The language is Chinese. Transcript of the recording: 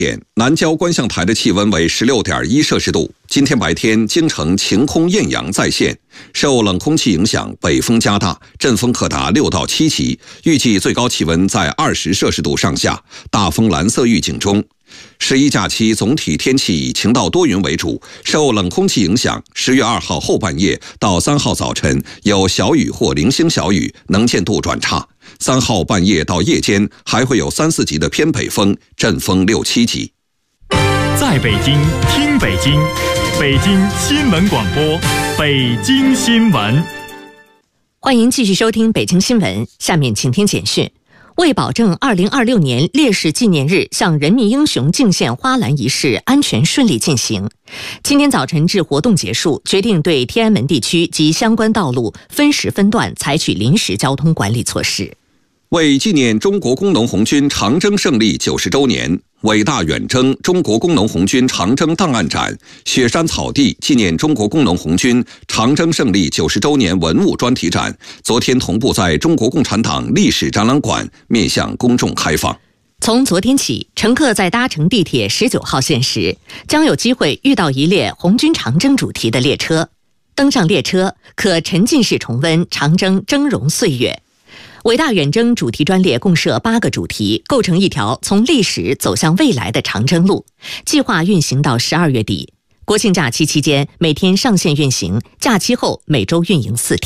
南郊观象台的气温为16.1摄氏度。今天白天，京城晴空艳阳再现。受冷空气影响，北风加大，阵风可达6到7级，预计最高气温在20摄氏度上下，大风蓝色预警中。11假期总体天气以晴到多云为主，受冷空气影响，10月2号后半夜到3号早晨有小雨或零星小雨，能见度转差。3号半夜到夜间还会有3、4级的偏北风，阵风6、7级。 在北京听北京，北京新闻广播，北京新闻。 欢迎继续收听北京新闻，下面请听简讯。为保证2026年烈士纪念日向人民英雄敬献花篮仪式安全顺利进行，今天早晨至活动结束，决定对天安门地区及相关道路分时分段采取临时交通管理措施。 为纪念中国工农红军长征胜利90周年，伟大远征中国工农红军长征档案展、雪山草地纪念中国工农红军长征胜利90周年文物专题展昨天同步在中国共产党历史展览馆面向公众开放。 从昨天起，乘客在搭乘地铁19号线时，将有机会遇到一列红军长征主题的列车。登上列车，可沉浸式重温长征峥嵘岁月。伟大远征主题专列共设8个主题，构成一条从历史走向未来的长征路，计划运行到12月底。国庆假期期间每天上线运行，假期后每周运营4天。